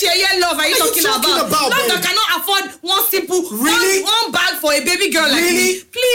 love are you talking about? Love that cannot afford one simple one bag for a baby girl like me. Please.